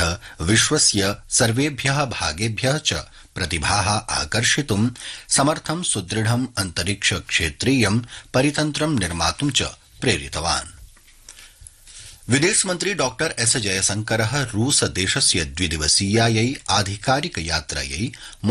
विश्वस्य सर्वेभ्यः भागेभ्यः च प्रतिभाः आकर्षितुं समर्थं सुदृढं अंतरिक्ष क्षेत्रीयं परितन्त्रं निर्मातुं च प्रेरितवान्। विदेशमन्त्री डॉ एस जयशंकरः रूस देशस्य द्विदिवसीयायै आधिकारिक यात्रायै